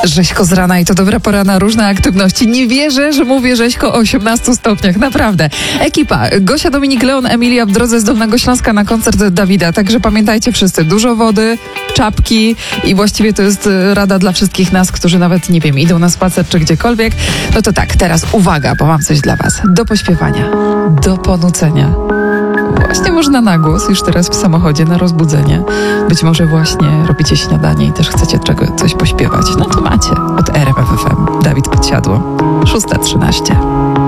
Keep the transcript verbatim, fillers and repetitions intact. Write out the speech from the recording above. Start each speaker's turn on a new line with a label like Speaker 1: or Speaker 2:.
Speaker 1: Rzeźko z rana i to dobra pora na różne aktywności. Nie wierzę, że mówię rzeźko o osiemnastu stopniach, naprawdę. Ekipa, Gosia, Dominik, Leon, Emilia w drodze z Dolnego Śląska na koncert Dawida, także pamiętajcie wszyscy, dużo wody, czapki i właściwie to jest rada dla wszystkich nas, którzy nawet, nie wiem, idą na spacer czy gdziekolwiek. No to tak, teraz uwaga, bo mam coś dla was. Do pośpiewania, do ponucenia. Właśnie można na głos, już teraz w samochodzie, na rozbudzenie. Być może właśnie robicie śniadanie i też chcecie czego, coś pośpiewać. No to macie od R M F F M. Dawid Podsiadło. szósta trzynaście.